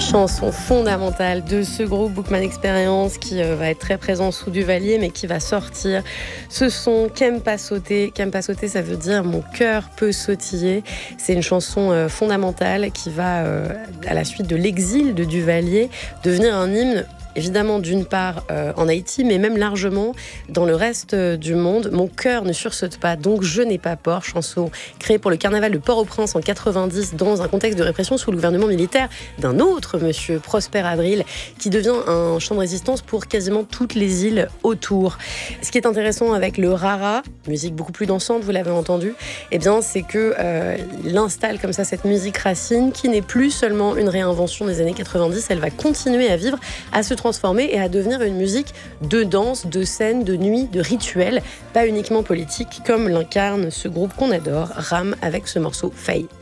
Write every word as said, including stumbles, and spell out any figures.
Chanson fondamentale de ce groupe Bookman Experience qui euh, va être très présent sous Duvalier mais qui va sortir ce son Qu'aime pas sauter. Qu'aime pas sauter, ça veut dire mon cœur peut sautiller. C'est une chanson euh, fondamentale qui va, euh, à la suite de l'exil de Duvalier, devenir un hymne. Évidemment, d'une part euh, en Haïti, mais même largement dans le reste euh, du monde. Mon cœur ne sursaute pas, donc je n'ai pas peur. Chanson créée pour le carnaval de Port-au-Prince en quatre-vingt-dix, dans un contexte de répression sous le gouvernement militaire d'un autre monsieur, Prosper Avril, qui devient un chant de résistance pour quasiment toutes les îles autour. Ce qui est intéressant avec le rara, musique beaucoup plus dansante, vous l'avez entendu, eh bien, c'est qu'il euh, installe comme ça cette musique racine qui n'est plus seulement une réinvention des années quatre-vingt-dix, elle va continuer à vivre, à se transformer et à devenir une musique de danse, de scène, de nuit, de rituel, pas uniquement politique, comme l'incarne ce groupe qu'on adore, Ram, avec ce morceau Faye.